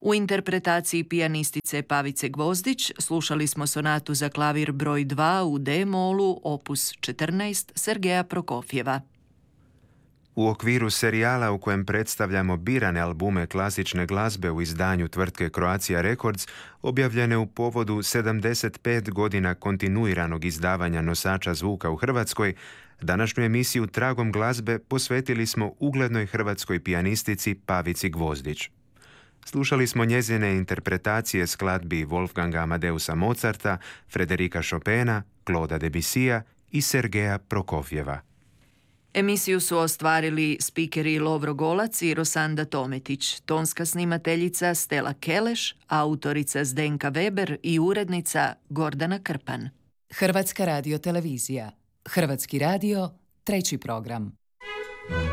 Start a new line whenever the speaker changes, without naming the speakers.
U interpretaciji pijanistice Pavice Gvozdić slušali smo sonatu za klavir broj 2 u D-molu, opus 14 Sergeja Prokofjeva.
U okviru serijala u kojem predstavljamo birane albume klasične glazbe u izdanju tvrtke Croatia Records, objavljene u povodu 75 godina kontinuiranog izdavanja nosača zvuka u Hrvatskoj, današnju emisiju Tragom glazbe posvetili smo uglednoj hrvatskoj pijanistici Pavici Gvozdić. Slušali smo njezine interpretacije skladbi Wolfganga Amadeusa Mozarta, Frederika Chopina, Claudea Debussya i Sergeja Prokofjeva.
Emisiju su ostvarili spikeri Lovro Golac i Rosanda Tometić, tonska snimateljica Stella Keleš, autorica Zdenka Weber i urednica Gordana Krpan.
Hrvatska radiotelevizija. Hrvatski radio, 3. program.